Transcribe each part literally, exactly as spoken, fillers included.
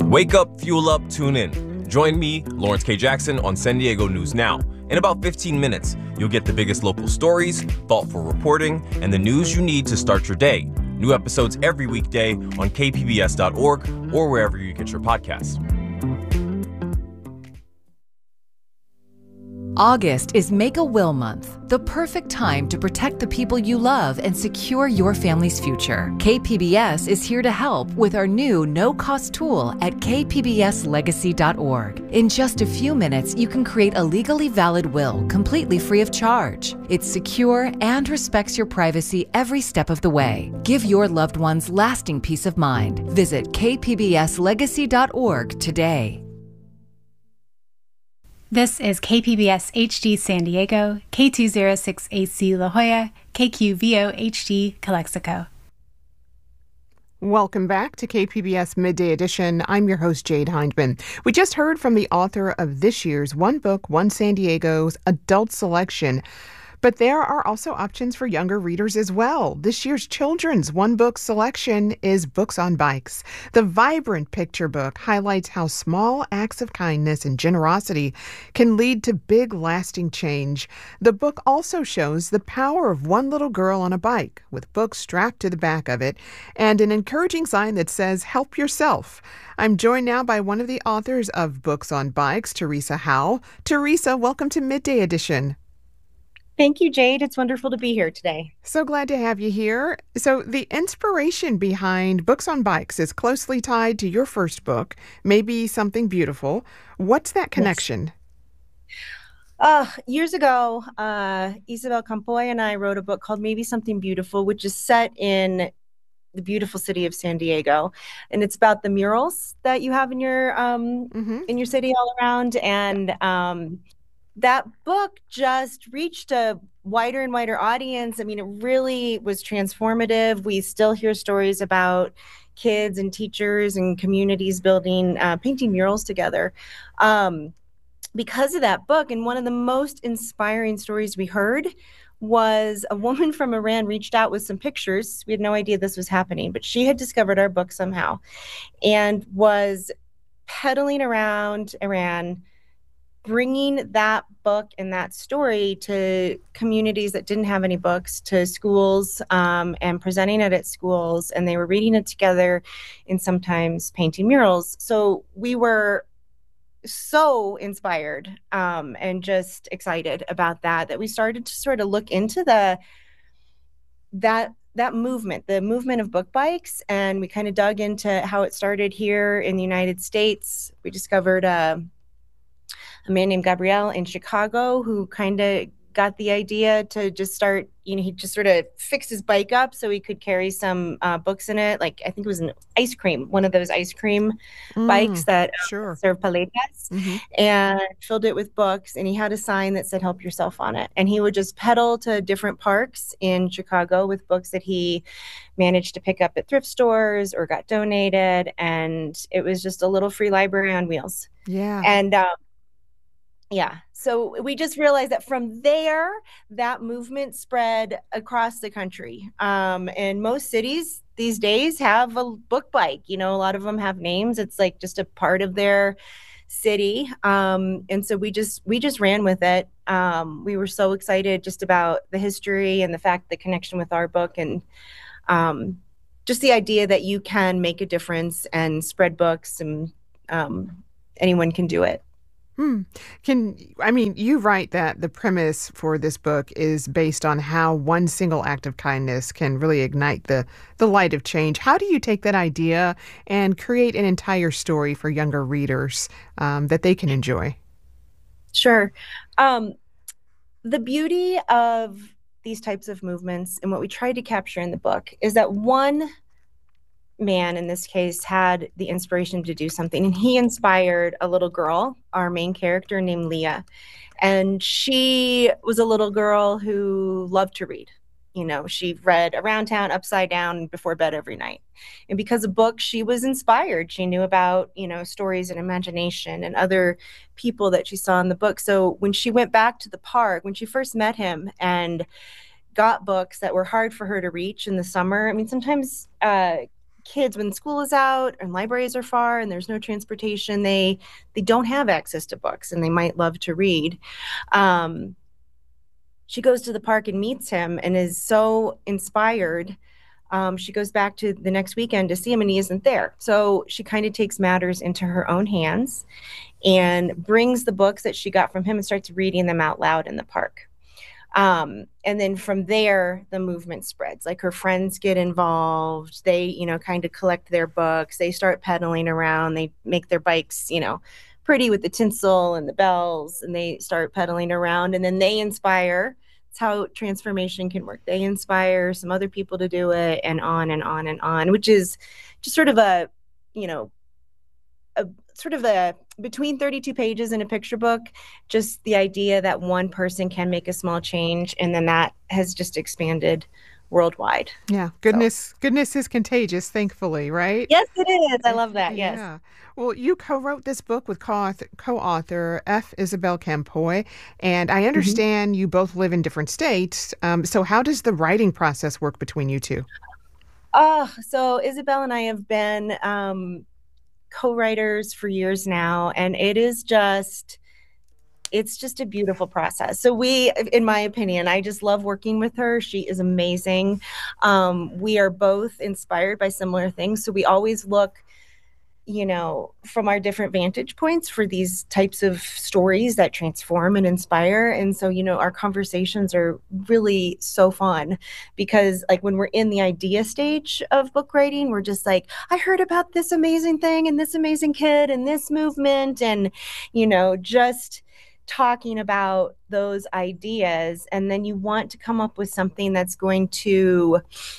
Wake up, fuel up, tune in. Join me, Lawrence K. Jackson, on San Diego News Now. In about fifteen minutes, you'll get the biggest local stories, thoughtful reporting, and the news you need to start your day. New episodes every weekday on K P B S dot org or wherever you get your podcasts. August is Make a Will Month, the perfect time to protect the people you love and secure your family's future. K P B S is here to help with our new no-cost tool at K P B S legacy dot org. In just a few minutes, you can create a legally valid will completely free of charge. It's secure and respects your privacy every step of the way. Give your loved ones lasting peace of mind. Visit K P B S legacy dot org today. This is K P B S H D San Diego, K two oh six A C La Jolla, K Q V O H D Calexico. Welcome back to K P B S Midday Edition. I'm your host, Jade Hindman. We just heard from the author of this year's One Book, One San Diego's adult selection. But there are also options for younger readers as well. This year's children's One Book selection is Books on Bikes. The vibrant picture book highlights how small acts of kindness and generosity can lead to big, lasting change. The book also shows the power of one little girl on a bike with books strapped to the back of it and an encouraging sign that says, "Help yourself." I'm joined now by one of the authors of Books on Bikes, Teresa Howell. Teresa, welcome to Midday Edition. Thank you, Jade. It's wonderful to be here today. So glad to have you here. So the inspiration behind Books on Bikes is closely tied to your first book, Maybe Something Beautiful. What's that connection? Yes. Uh, years ago, uh, Isabel Campoy and I wrote a book called Maybe Something Beautiful, which is set in the beautiful city of San Diego. And it's about the murals that you have in your um, mm-hmm. in your city all around. And um that book just reached a wider and wider audience. I mean, it really was transformative. We still hear stories about kids and teachers and communities building, uh, painting murals together um, because of that book. And one of the most inspiring stories we heard was a woman from Iran reached out with some pictures. We had no idea this was happening, but she had discovered our book somehow and was pedaling around Iran, bringing that book and that story to communities that didn't have any books, to schools, um, and presenting it at schools. And they were reading it together and sometimes painting murals. So we were so inspired um, and just excited about that, that we started to sort of look into the that that movement, the movement of book bikes. And we kind of dug into how it started here in the United States. We discovered a a man named Gabriel in Chicago who kind of got the idea to just start, you know, he just sort of fixed his bike up so he could carry some uh, books in it. Like, I think it was an ice cream, one of those ice cream mm, bikes that uh, sure. serve paletas, mm-hmm. and filled it with books. And he had a sign that said, "Help yourself" on it. And he would just pedal to different parks in Chicago with books that he managed to pick up at thrift stores or got donated. And it was just a little free library on wheels. Yeah. And, um, Yeah. So we just realized that from there, that movement spread across the country. Um, and most cities these days have a book bike. You know, a lot of them have names. It's like just a part of their city. Um, and so we just we just ran with it. Um, we were so excited just about the history and the fact, the connection with our book, and um, just the idea that you can make a difference and spread books, and um, anyone can do it. Hmm. Can I mean, you write that the premise for this book is based on how one single act of kindness can really ignite the, the light of change. How do you take that idea and create an entire story for younger readers um, that they can enjoy? Sure. Um, the beauty of these types of movements and what we try to capture in the book is that one man in this case had the inspiration to do something, and he inspired a little girl, our main character named Leah. And she was a little girl who loved to read. You know, she read Around Town, Upside Down before bed every night. And because of books, she was inspired. She knew about, you know, stories and imagination and other people that she saw in the book. So when she went back to the park, when she first met him and got books that were hard for her to reach in the summer, I mean, sometimes uh, kids, when school is out and libraries are far and there's no transportation, they they don't have access to books and they might love to read. Um, she goes to the park and meets him and is so inspired. Um, she goes back to the next weekend to see him and he isn't there. So she kind of takes matters into her own hands and brings the books that she got from him and starts reading them out loud in the park. Um, and then from there, the movement spreads. Like her friends get involved. They, you know, kind of collect their books. They start pedaling around. They make their bikes, you know, pretty with the tinsel and the bells, and they start pedaling around. And then they inspire. It's how transformation can work. They inspire some other people to do it, and on and on and on, which is just sort of a, you know, a sort of a between thirty-two pages in a picture book, just the idea that one person can make a small change, and then that has just expanded worldwide. Yeah, goodness, so. goodness is contagious, thankfully, right? Yes, it is. I love that. Yes. Yeah. Well, you co-wrote this book with co-author, co-author F. Isabel Campoy, and I understand mm-hmm. you both live in different states. Um, so how does the writing process work between you two? Oh, so Isabel and I have been um, co-writers for years now, and it is just, it's just a beautiful process. So we, in my opinion, I just love working with her. She is amazing. Um, we are both inspired by similar things. So we always look, you know, from our different vantage points for these types of stories that transform and inspire. And so, you know, our conversations are really so fun because like when we're in the idea stage of book writing, we're just like, I heard about this amazing thing and this amazing kid and this movement and, you know, just talking about those ideas. And then you want to come up with something that's going to,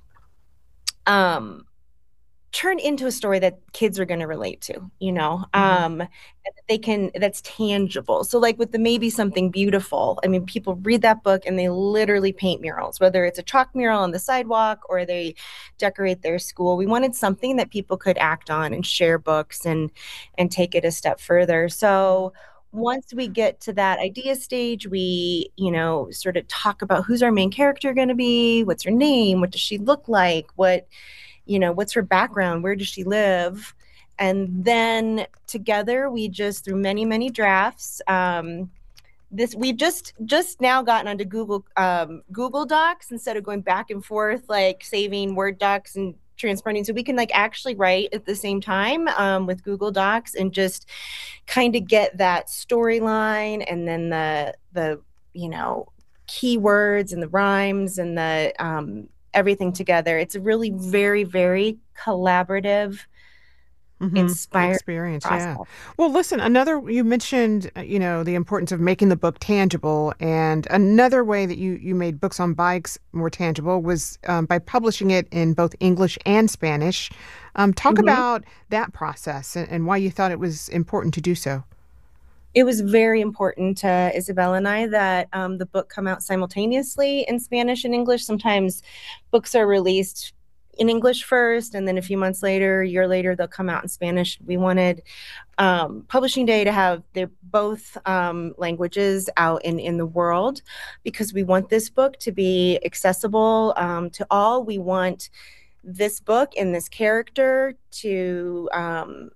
um, turn into a story that kids are going to relate to, you know, um, and they can, that's tangible. So like with the Maybe Something Beautiful, I mean, people read that book and they literally paint murals, whether it's a chalk mural on the sidewalk or they decorate their school. We wanted something that people could act on and share books and, and take it a step further. So once we get to that idea stage, we, you know, sort of talk about who's our main character going to be, what's her name, what does she look like, what, you know, what's her background? Where does she live? And then together we just, through many, many drafts, um, this, we've just, just now gotten onto Google, um, Google Docs instead of going back and forth, like saving Word docs and transprinting. So we can like actually write at the same time um, with Google Docs and just kind of get that storyline and then the, the, you know, keywords and the rhymes and the, um, everything together. It's a really very, very collaborative, mm-hmm. inspiring experience. process. Yeah. Well, listen, another, you mentioned, you know, the importance of making the book tangible, and another way that you, you made books on bikes more tangible was um, by publishing it in both English and Spanish. Um, talk mm-hmm. about that process and, and why you thought it was important to do so. It was very important to Isabel and I that um, the book come out simultaneously in Spanish and English. Sometimes books are released in English first, and then a few months later, a year later, they'll come out in Spanish. We wanted um, Publishing Day to have their both um, languages out in, in the world because we want this book to be accessible um, to all. We want this book and this character to um,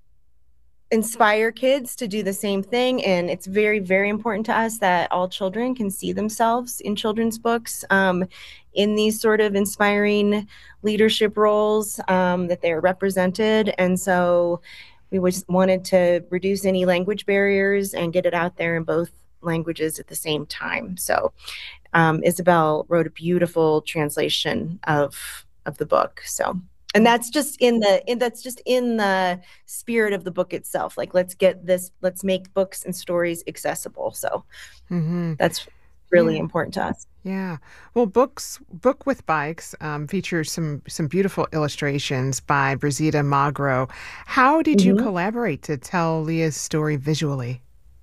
inspire kids to do the same thing. And it's very, very important to us that all children can see themselves in children's books um, in these sort of inspiring leadership roles um, that they're represented. And so we just wanted to reduce any language barriers and get it out there in both languages at the same time. So um, Isabel wrote a beautiful translation of of the book. So And that's just in the in, that's just in the spirit of the book itself. Like, let's get this, let's make books and stories accessible. So mm-hmm. that's really yeah. important to us. Yeah. Well, books Book with Bikes um, features some some beautiful illustrations by Brizida Magro. How did mm-hmm. you collaborate to tell Leah's story visually?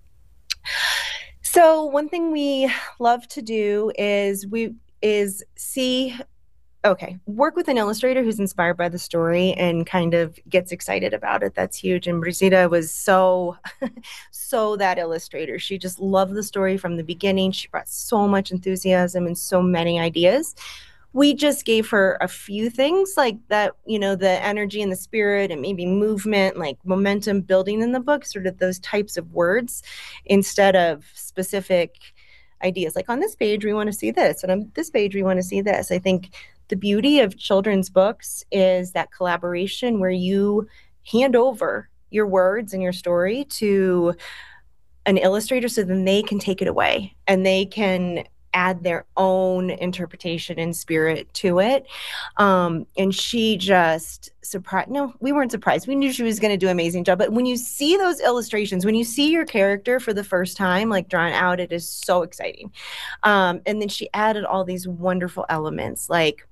So one thing we love to do is we is see. Okay, work with an illustrator who's inspired by the story and kind of gets excited about it. That's huge. And Brizida was so, so that illustrator. She just loved the story from the beginning. She brought so much enthusiasm and so many ideas. we just gave her a few things like that, you know, the energy and the spirit and maybe movement, like momentum building in the book, sort of those types of words instead of specific ideas. Like on this page, we want to see this, and on this page, we want to see this. I think the beauty of children's books is that collaboration where you hand over your words and your story to an illustrator so then they can take it away and they can add their own interpretation and spirit to it. Um, and she just surprised, no, we weren't surprised. We knew she was going to do an amazing job. But when you see those illustrations, when you see your character for the first time, like drawn out, it is so exciting. Um, and then she added all these wonderful elements, like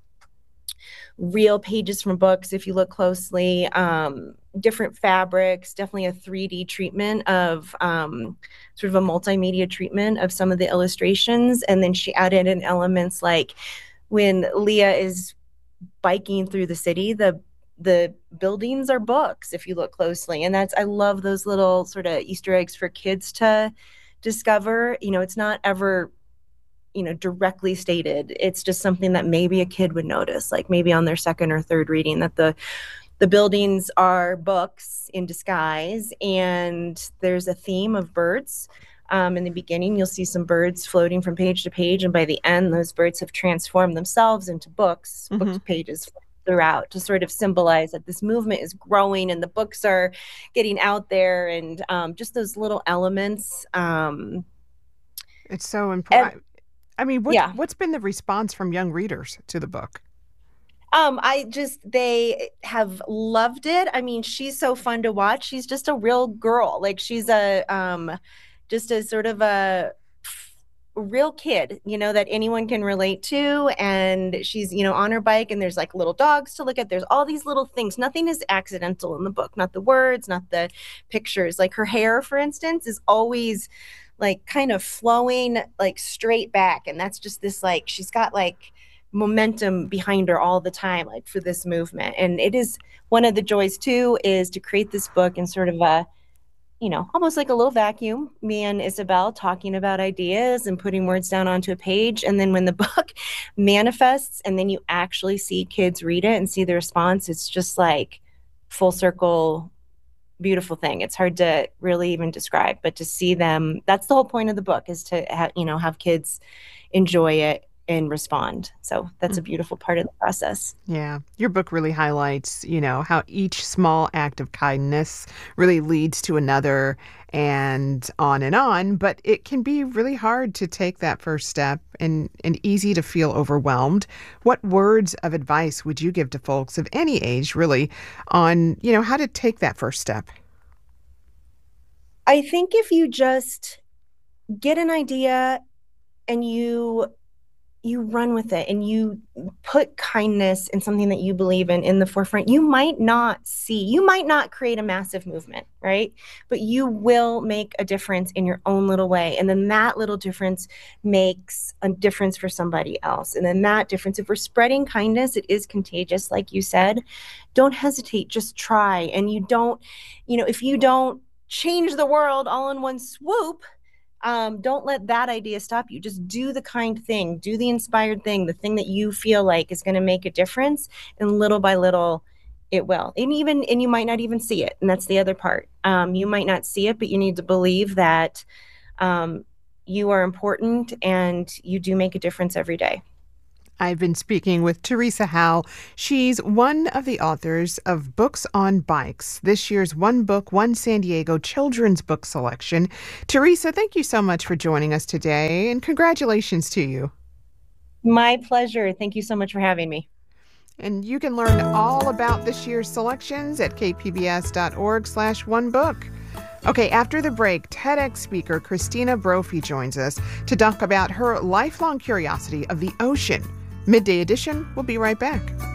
real pages from books, if you look closely, um, different fabrics, definitely a three D treatment of um, sort of a multimedia treatment of some of the illustrations. And then she added in elements like when Leah is biking through the city, the the buildings are books, if you look closely. And that's, I love those little sort of Easter eggs for kids to discover. You know, it's not ever you know, directly stated. It's just something that maybe a kid would notice, like maybe on their second or third reading, that the the buildings are books in disguise, and there's a theme of birds. Um, in the beginning, you'll see some birds floating from page to page, and by the end, those birds have transformed themselves into books, mm-hmm. book pages throughout, to sort of symbolize that this movement is growing and the books are getting out there, and um, just those little elements. Um, it's so important. I mean, what, yeah. what's been the response from young readers to the book? Um, I just, they have loved it. I mean, she's so fun to watch. She's just a real girl. Like she's a, um, just a sort of a real kid, you know, that anyone can relate to. And she's, you know, on her bike, and there's like little dogs to look at. There's all these little things. Nothing is accidental in the book, not the words, not the pictures. Like her hair, for instance, is always like kind of flowing like straight back. And that's just this, like, she's got like momentum behind her all the time, like for this movement. And it is one of the joys too, is to create this book in sort of a, you know, almost like a little vacuum, me and Isabel talking about ideas and putting words down onto a page. And then when the book manifests and then you actually see kids read it and see the response, it's just like full circle beautiful thing. It's hard to really even describe, but to see them, that's the whole point of the book, is to have, you know, have kids enjoy it and respond. So that's mm-hmm. a beautiful part of the process. Yeah. Your book really highlights, you know, how each small act of kindness really leads to another, and on and on, but it can be really hard to take that first step, and, and easy to feel overwhelmed. What words of advice would you give to folks of any age, really, on, you know, how to take that first step? I think if you just get an idea and you you run with it and you put kindness and something that you believe in in the forefront, you might not see, you might not create a massive movement, right? But you will make a difference in your own little way. And then that little difference makes a difference for somebody else. And then that difference, if we're spreading kindness, it is contagious, like you said. Don't hesitate, just try. And you don't, you know, if you don't change the world all in one swoop, Um, don't let that idea stop you. Just do the kind thing, do the inspired thing, the thing that you feel like is going to make a difference. And little by little, it will. And even, and you might not even see it. And that's the other part. Um, you might not see it, but you need to believe that um, you are important and you do make a difference every day. I've been speaking with Teresa Howell. She's one of the authors of Books on Bikes, this year's One Book, One San Diego children's book selection. Teresa, thank you so much for joining us today, and congratulations to you. My pleasure. Thank you so much for having me. And you can learn all about this year's selections at kpbs.org slash one book. Okay, after the break, TEDx speaker Christina Brophy joins us to talk about her lifelong curiosity of the ocean. Midday Edition will be right back.